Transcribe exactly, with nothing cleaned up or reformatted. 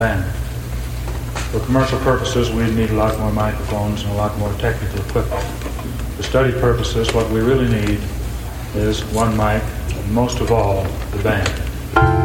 band. For commercial purposes, we need a lot more microphones and a lot more technical equipment. For study purposes, what we really need is one mic, and most of all, the band.